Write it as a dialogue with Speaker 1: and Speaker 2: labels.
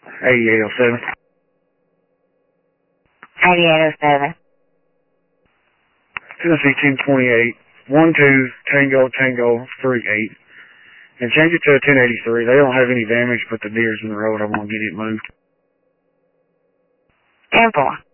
Speaker 1: 8807.
Speaker 2: 8807.
Speaker 1: Tennessee 1028. 12 Tango Tango 38. And change it to a 1083. They don't have any damage, but the deer's in the road. I want to get it moved.
Speaker 2: 10-4.